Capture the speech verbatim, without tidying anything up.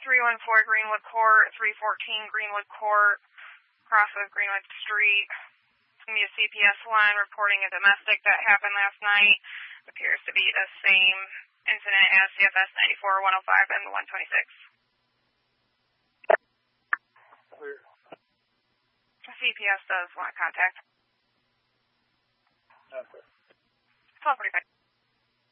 three one four Greenwood Court, three fourteen Greenwood Court, cross of Greenwood Street. It's going to be a C P S one reporting a domestic that happened last night. Appears to be the same incident as C F S ninety-four, one oh five, and one twenty-six. Clear. C P S does want contact. Okay. twelve forty-five.